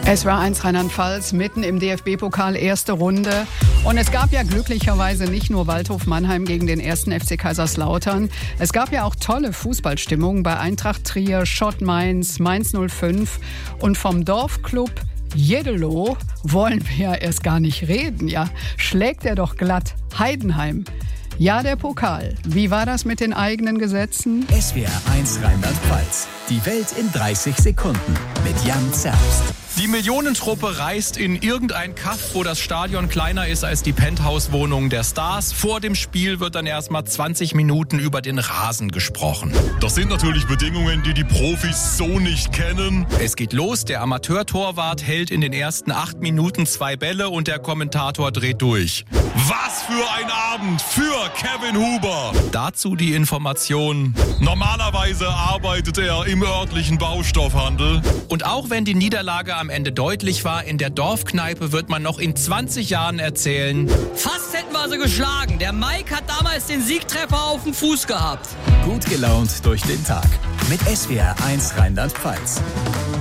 Es war 1 Rheinland-Pfalz, mitten im DFB-Pokal, erste Runde. Und es gab ja glücklicherweise nicht nur Waldhof Mannheim gegen den 1. FC Kaiserslautern. Es gab ja auch tolle Fußballstimmung bei Eintracht Trier, Schott Mainz, Mainz 05 und vom Dorfclub Jeddelo wollen wir ja erst gar nicht reden. Ja, schlägt er doch glatt Heidenheim. Ja, der Pokal. Wie war das mit den eigenen Gesetzen? SWR 1 Rheinland-Pfalz. Die Welt in 30 Sekunden mit Jan Zerbst. Die Millionentruppe reist in irgendein Kaff, wo das Stadion kleiner ist als die Penthouse-Wohnung der Stars. Vor dem Spiel wird dann erstmal 20 Minuten über den Rasen gesprochen. Das sind natürlich Bedingungen, die die Profis so nicht kennen. Es geht los, der Amateurtorwart hält in den ersten 8 Minuten 2 Bälle und der Kommentator dreht durch. Was für ein Abend für Kevin Huber! Dazu die Information: Normalerweise arbeitet er im örtlichen Baustoffhandel. Und auch wenn die Niederlage am Ende deutlich war, in der Dorfkneipe wird man noch in 20 Jahren erzählen: Fast hätten wir sie geschlagen. Der Mike hat damals den Siegtreffer auf dem Fuß gehabt. Gut gelaunt durch den Tag mit SWR 1 Rheinland-Pfalz.